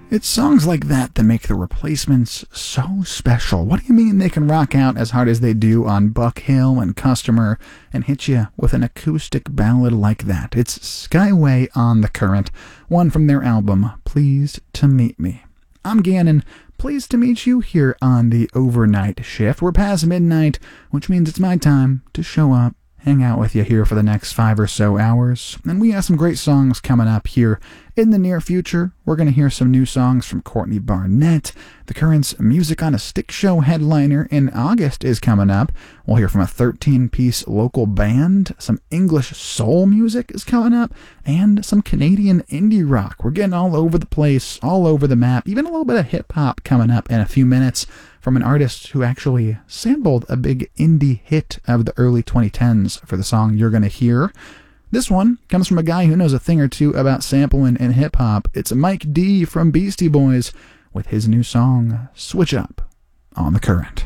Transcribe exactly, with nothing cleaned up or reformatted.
It's songs like that that make the Replacements so special. What do you mean they can rock out as hard as they do on Buck Hill and Customer and hit you with an acoustic ballad like that? It's Skyway on the Current, one from their album, Pleased to Meet Me. I'm Gannon, pleased to meet you here on the overnight shift. We're past midnight, which means it's my time to show up, hang out with you here for the next five or so hours. And we have some great songs coming up here in the near future. We're going to hear some new songs from Courtney Barnett. The Current's Music on a Stick show headliner in August is coming up. We'll hear from a thirteen-piece local band. Some English soul music is coming up. And some Canadian indie rock. We're getting all over the place, all over the map. Even a little bit of hip-hop coming up in a few minutes from an artist who actually sampled a big indie hit of the early twenty tens for the song you're going to hear. This one comes from a guy who knows a thing or two about sampling and hip-hop. It's Mike D from Beastie Boys with his new song, Switch Up on the Current.